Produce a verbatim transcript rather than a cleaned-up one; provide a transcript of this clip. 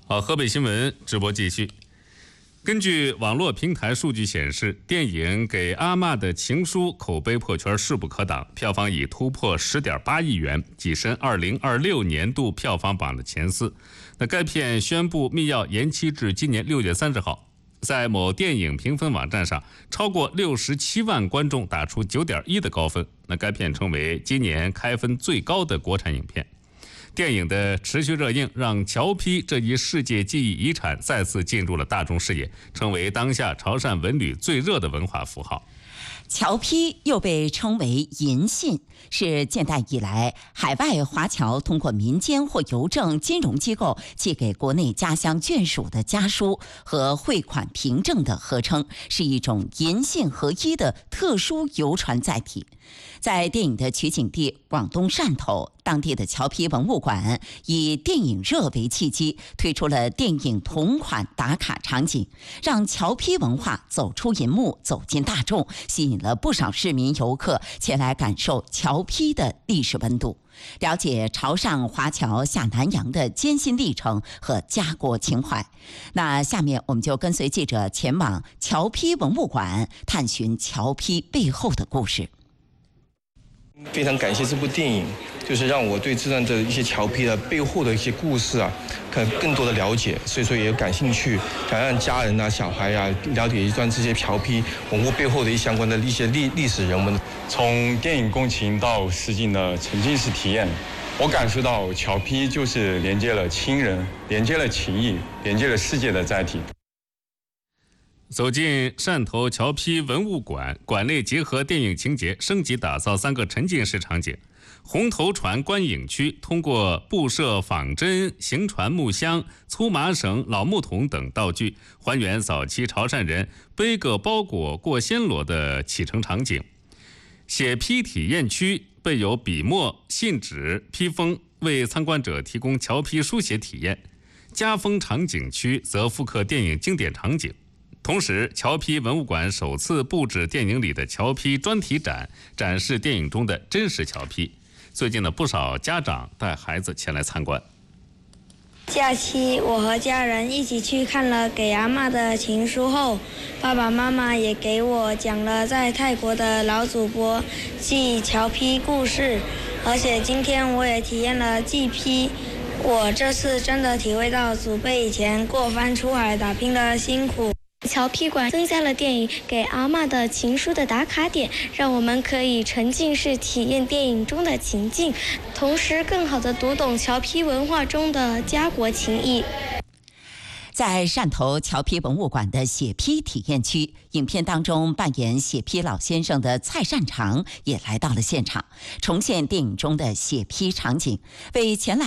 好，河北新闻直播继续。根据网络平台数据显示，电影《给阿嬷的情书》口碑破圈势不可挡，票房已突破 十点八亿元，跻身二零二六年度票房榜的前四。那该片宣布密钥延期至今年六月三十号。在某电影评分网站上，超过六十七万观众打出 九点一 的高分。那该片成为今年开分最高的国产影片。电影的持续热映，让桥坯这一世界记忆遗产再次进入了大众视野，成为当下潮汕文旅最热的文化符号。 桥坯又被称为银信，是建代以来海外华侨通过民间或邮政金融机构寄给国内家乡眷属的家书和汇款凭证的合称，是一种银信合一的特殊邮传载体。在电影的取景地广东汕头，当地的桥坯文物馆以电影热为契机，推出了电影同款打卡场景，让桥坯文化走出银幕，走进大众，吸引了不少市民游客前来感受桥坯的历史温度，了解潮汕华侨下南洋的艰辛历程和家国情怀。那下面我们就跟随记者前往桥坯文物馆，探寻桥坯背后的故事。 非常感谢这部电影，就是让我对这段的一些桥坯的背后的一些故事啊，可能更多的了解，所以说也有感兴趣，想让家人啊、小孩啊了解一段这些桥坯文物背后的一相关的一些历历史人文。 从电影共情到实景的沉浸式体验，我感受到桥坯就是连接了亲人、连接了情谊、连接了世界的载体。 走进汕头桥坯文物馆，馆内结合电影情节，升级打造三个沉浸式场景。红头船观影区通过布设仿真、行船木箱、粗麻绳、老木桶等道具，还原早期潮汕人背个包裹过暹罗的启程场景。写坯体验区备有笔墨、信纸、披风，为参观者提供桥坯书写体验。家风场景区则复刻电影经典场景。同时，桥坯文物馆首次布置电影里的桥坯专题展，展示电影中的真实桥坯。最近呢，不少家长带孩子前来参观。 假期，我和家人一起去看了《给阿嬷的情书》后，爸爸妈妈也给我讲了在泰国的老祖伯祭桥坯故事，而且今天我也体验了祭坯。我这次真的体会到祖辈以前过番出海打拼的辛苦。 桥坯馆增加了电影《给阿嬷的情书》的打卡点，让我们可以沉浸式体验电影中的情境，同时更好地读懂桥坯文化中的家国情谊。 在汕头桥坯文物馆的写坯体验区，影片当中扮演写坯老先生的蔡善长也来到了现场，重现电影中的写坯场景，为前来